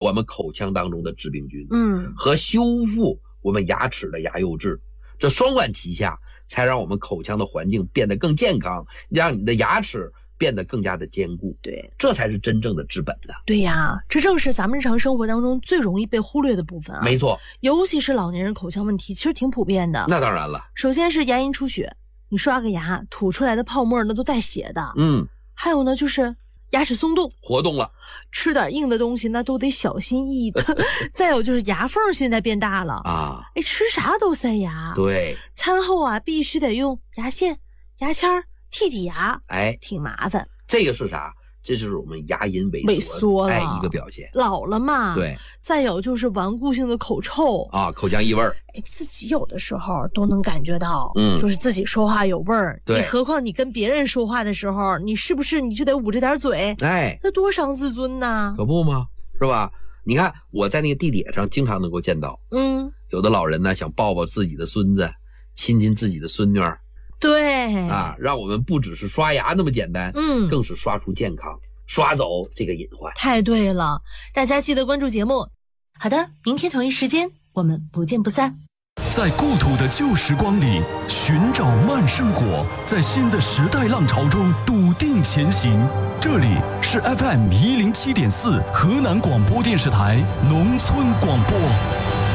我们口腔当中的致病菌，和修复我们牙齿的牙釉质，这双管齐下，才让我们口腔的环境变得更健康，让你的牙齿变得更加的坚固。 对， 这才是真正的治本的。 对呀，这正是咱们日常生活当中最容易被忽略的部分啊。 没错， 尤其是老年人口腔问题，其实挺普遍的。 那当然了， 首先是牙龈出血，你刷个牙吐出来的泡沫那都带血的。还有呢，就是牙齿松动活动了， 吃点硬的东西那都得小心翼翼的。再有就是牙缝现在变大了啊，吃啥都塞牙。 对， 餐后啊必须得用牙线、牙签剔牙，挺麻烦。 这个是啥？这就是我们牙龈萎缩了， 一个表现。 老了嘛。 对。 再有就是顽固性的口臭啊，口腔异味。 自己有的时候都能感觉到，就是自己说话有味儿。 对。 何况你跟别人说话的时候，你是不是你就得捂着点嘴？那多伤自尊呐！ 可不吗？是吧？你看我在那个地铁上经常能够见到，有的老人呢想抱抱自己的孙子，亲亲自己的孙女儿。 对啊，让我们不只是刷牙那么简单，更是刷出健康，刷走这个隐患。 太对了，大家记得关注节目。好的，明天同一时间我们不见不散。 在故土的旧时光里寻找慢生活，在新的时代浪潮中笃定前行。这里是 FM 107.4河南广播电视台农村广播。